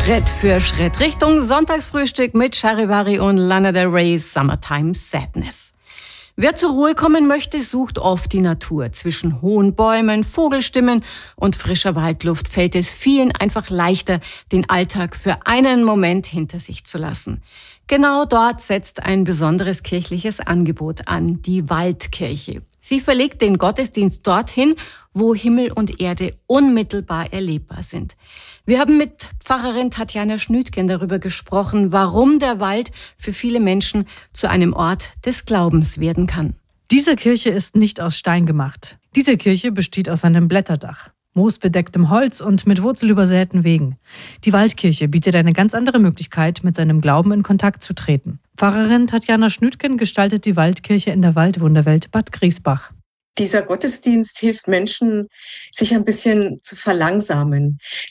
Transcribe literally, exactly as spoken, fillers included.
Schritt für Schritt Richtung Sonntagsfrühstück mit Charivari und Lana Del Rey's Summertime Sadness. Wer zur Ruhe kommen möchte, sucht oft die Natur. Zwischen hohen Bäumen, Vogelstimmen und frischer Waldluft fällt es vielen einfach leichter, den Alltag für einen Moment hinter sich zu lassen. Genau dort setzt ein besonderes kirchliches Angebot an, die Waldkirche. Sie verlegt den Gottesdienst dorthin, wo Himmel und Erde unmittelbar erlebbar sind. Wir haben mit Pfarrerin Tatjana Schnütgen darüber gesprochen, warum der Wald für viele Menschen zu einem Ort des Glaubens werden kann. Diese Kirche ist nicht aus Stein gemacht. Diese Kirche besteht aus einem Blätterdach, moosbedecktem Holz und mit wurzelübersäten Wegen. Die Waldkirche bietet eine ganz andere Möglichkeit, mit seinem Glauben in Kontakt zu treten. Pfarrerin Tatjana Schnütgen gestaltet die Waldkirche in der Waldwunderwelt Bad Griesbach. Dieser Gottesdienst hilft Menschen, sich ein bisschen zu verlangsamen.